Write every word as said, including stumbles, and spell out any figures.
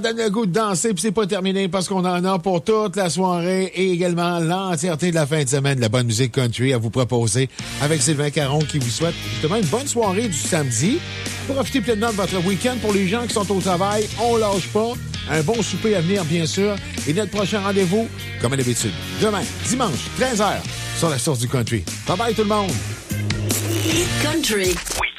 Donne le goût de danser, puis c'est pas terminé parce qu'on en a pour toute la soirée et également l'entièreté de la fin de semaine de la bonne musique country à vous proposer avec Sylvain Caron qui vous souhaite justement une bonne soirée du samedi. Profitez pleinement de votre week-end. Pour les gens qui sont au travail, on lâche pas. Un bon souper à venir, bien sûr. Et notre prochain rendez-vous, comme à l'habitude, demain, dimanche, treize heures, sur la source du country. Bye bye tout le monde! Country. Oui.